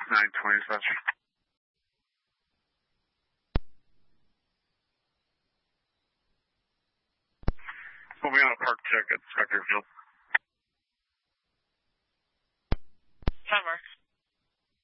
920 dispatch. We'll be on a park check at Specter Field.